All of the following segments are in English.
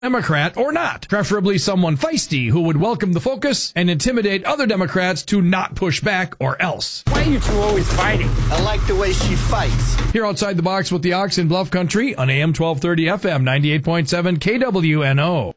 Democrat or not, preferably someone feisty who would welcome the focus and intimidate other Democrats to not push back or else. Why are you two always fighting? I like the way she fights. Here outside the box with the Ox in Bluff Country on AM 1230 FM 98.7 KWNO.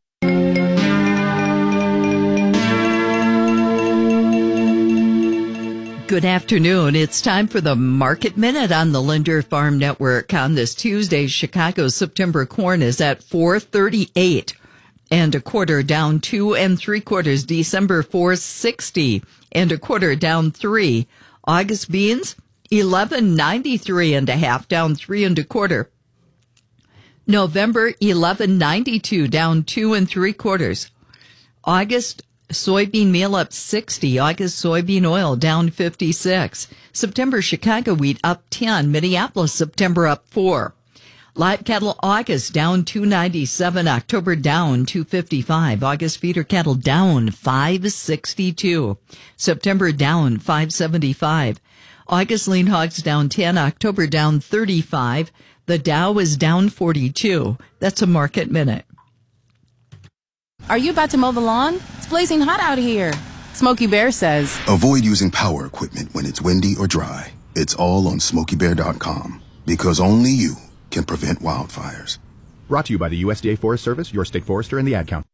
Good afternoon. It's time for the Market Minute on the Linder Farm Network. On this Tuesday, Chicago's September corn is at $4.38 and a quarter, down 2 3/4. December $4.60 and a quarter, down 3. August beans $11.93 and a half, down 3 1/4. November $11.92, down 2 3/4. August soybean meal up 60. August soybean oil down 56. September Chicago wheat up 10. Minneapolis September up 4. Live cattle August down 297. October down 255. August feeder cattle down 562. September down 575. August lean hogs down 10. October down 35. The Dow is down 42. That's a Market Minute. Are you about to mow the lawn? It's blazing hot out here. Smokey Bear says, avoid using power equipment when it's windy or dry. It's all on SmokeyBear.com, because only you can prevent wildfires. Brought to you by the USDA Forest Service, your state forester, and the Ad Council.